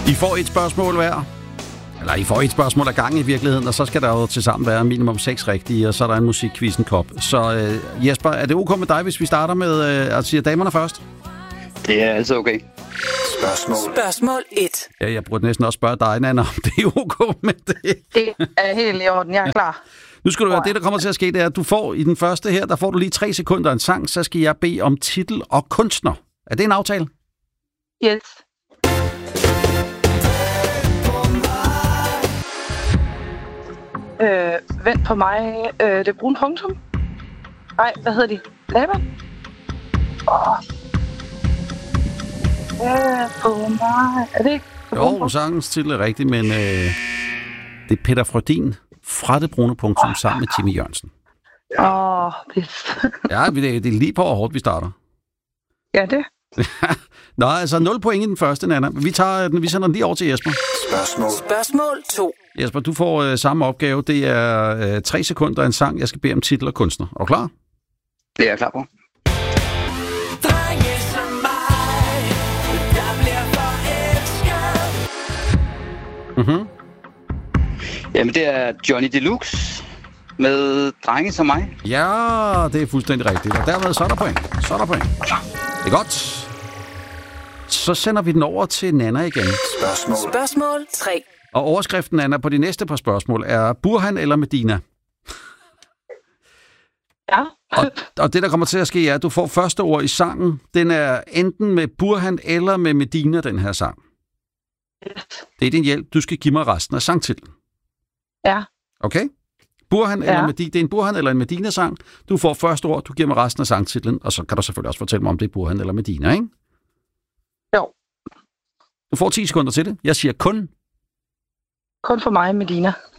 I får et spørgsmål hver. Eller I får et spørgsmål ad gang i virkeligheden, og så skal der jo tilsammen være minimum 6 rigtige, og så er der en musikquizzen kop. Så Jesper, er det ok med dig, hvis vi starter med at sige damerne først? Det er altså okay. Spørgsmål 1. Ja, jeg burde næsten også spørge dig, Nanna, om det er ok med det. Det er helt i orden, jeg er klar. Nu skal du høre, det der kommer til at ske, det er, at du får i den første her, der får du lige 3 sekunder en sang, så skal jeg bede om titel og kunstner. Er det en aftale? Yes. Vent på mig. Det er brun punktum. Nej, hvad hedder de? Laban? På mig. Er det ikke? Jo, sangens titel er rigtig, men det er Peter Frödin fra Det Brune Punktum sammen med Timmy Jørgensen. Pis. Ja, det er lige på, hvor hårdt vi starter. Ja, det. Nå, altså 0 point i den første, Nanna. Vi sender den lige over til Jesper. Spørgsmål 2. Jesper, du får samme opgave. Det er 3 sekunder af en sang. Jeg skal bede om titel og kunstner. Er du klar? Det er jeg klar på. Mhm. Jamen, det er Johnny Deluxe med Drenge som mig. Ja, det er fuldstændig rigtigt. Og dermed så er der point. Det er godt. Så sender vi den over til Nanna igen. Spørgsmål 3. Og overskriften, Nanna, på de næste par spørgsmål er Burhan eller Medina? Ja. Og det, der kommer til at ske, er, at du får første ord i sangen. Den er enten med Burhan eller med Medina, den her sang. Det er din hjælp. Du skal give mig resten af sangtitlen. Ja. Okay? Burhan eller Medina. Det er en Burhan eller en Medina-sang. Du får første ord, du giver mig resten af sangtitlen, og så kan du selvfølgelig også fortælle mig, om det er Burhan eller Medina, ikke? Jo. Du får 10 sekunder til det. Jeg siger kun. Kun for mig, Medina.